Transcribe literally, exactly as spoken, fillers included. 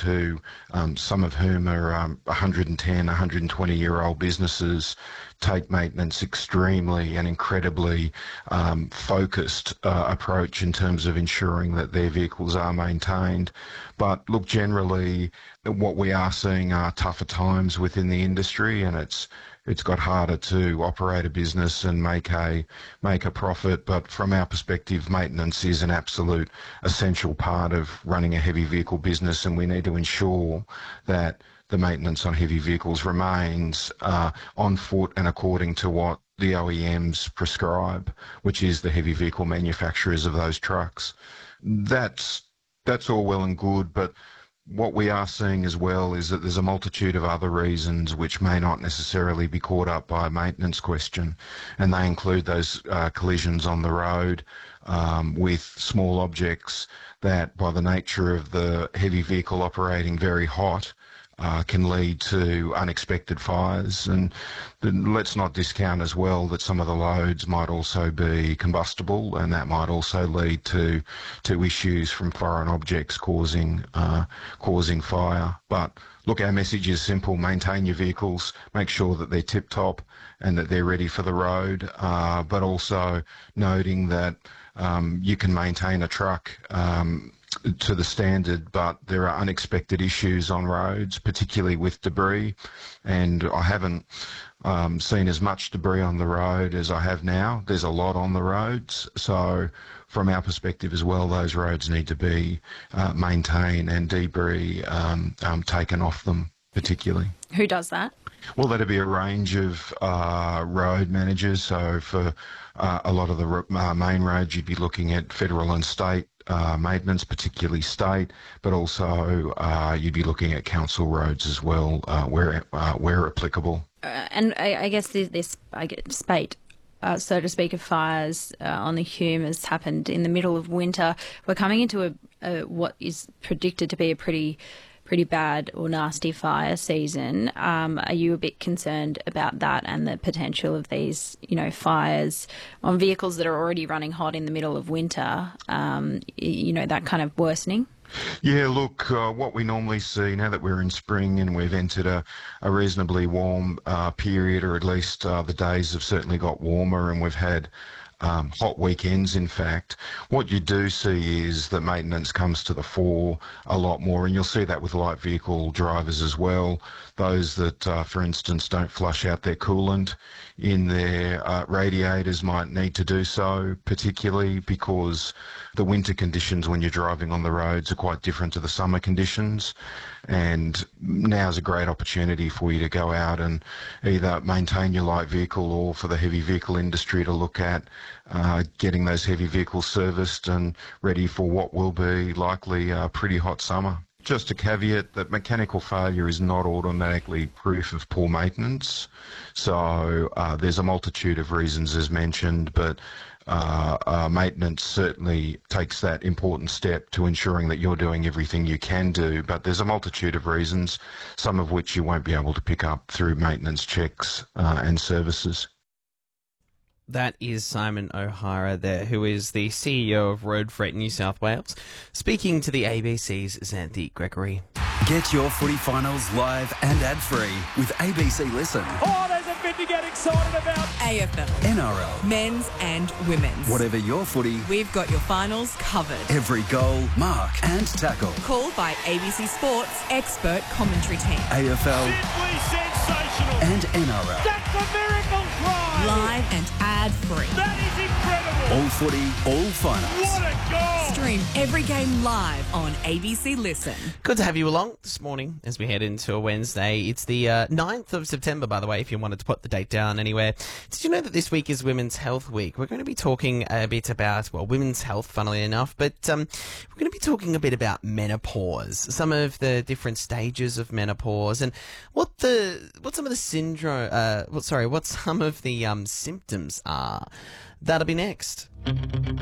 who, um, some of whom are um, one hundred ten, one hundred twenty year old businesses, take maintenance extremely and incredibly um, focused uh, approach in terms of ensuring that their vehicles are maintained. But look, generally, what we are seeing are tougher times within the industry, and it's it's got harder to operate a business and make a make a profit. But from our perspective, maintenance is an absolute essential part of running a heavy vehicle business, and we need to ensure that the maintenance on heavy vehicles remains uh, on foot and according to what the O E Ms prescribe, which is the heavy vehicle manufacturers of those trucks. That's that's all well and good, but what we are seeing as well is that there's a multitude of other reasons which may not necessarily be caught up by a maintenance question, and they include those uh, collisions on the road um, with small objects that, by the nature of the heavy vehicle operating very hot, Uh, can lead to unexpected fires. And then let's not discount as well that some of the loads might also be combustible, and that might also lead to to issues from foreign objects causing uh, causing fire. But look, our message is simple: maintain your vehicles, make sure that they're tip top and that they're ready for the road. Uh, but also noting that um, you can maintain a truck Um, to the standard, but there are unexpected issues on roads, particularly with debris, and I haven't um, seen as much debris on the road as I have now. There's a lot on the roads, so from our perspective as well, those roads need to be uh, maintained and debris um, um, taken off them particularly. Who does that? Well, that'd be a range of uh, road managers. So for uh, a lot of the uh, main roads, you'd be looking at federal and state uh, maintenance, particularly state, but also uh, you'd be looking at council roads as well, uh, where uh, where applicable. Uh, and I, I guess this, this I get spate, uh, so to speak, of fires uh, on the Hume has happened in the middle of winter. We're coming into a, a what is predicted to be a pretty pretty bad or nasty fire season. Um, are you a bit concerned about that and the potential of these, you know, fires on vehicles that are already running hot in the middle of winter, um, you know, that kind of worsening? Yeah, look, uh, what we normally see now that we're in spring and we've entered a, a reasonably warm uh, period, or at least uh, the days have certainly got warmer and we've had Um, hot weekends, in fact, what you do see is that maintenance comes to the fore a lot more, and you'll see that with light vehicle drivers as well. Those that, uh, for instance, don't flush out their coolant in their uh, radiators might need to do so, particularly because the winter conditions when you're driving on the roads are quite different to the summer conditions. And now's a great opportunity for you to go out and either maintain your light vehicle, or for the heavy vehicle industry to look at uh, getting those heavy vehicles serviced and ready for what will be likely a pretty hot summer. Just a caveat that mechanical failure is not automatically proof of poor maintenance. So uh, there's a multitude of reasons as mentioned, but Uh, uh, maintenance certainly takes that important step to ensuring that you're doing everything you can do. But there's a multitude of reasons, some of which you won't be able to pick up through maintenance checks uh, and services. That is Simon O'Hara there, who is the C E O of Road Freight New South Wales, speaking to the A B C's Xanthi Gregory. Get your footy finals live and ad-free with A B C Listen. Oh, there's a bit to get excited about. A F L, N R L, men's and women's. Whatever your footy, We've got your finals covered. every goal, mark and tackle. Called by A B C Sports expert commentary team. A F L Simply sensational. and N R L. That's a miracle try. Live and ad-free. That is incredible. All footy, all finals. What a goal. Stream every game live on A B C Listen. Good to have you along this morning as we head into a Wednesday. It's the uh, ninth of September, by the way, if you wanted to put the date down anywhere. Did you know that this week is Women's Health Week? We're going to be talking a bit about, well, women's health, funnily enough, but um, we're going to be talking a bit about menopause, some of the different stages of menopause, and what the what some of the syndrome, uh, what sorry, what some of the um, symptoms are. That'll be next.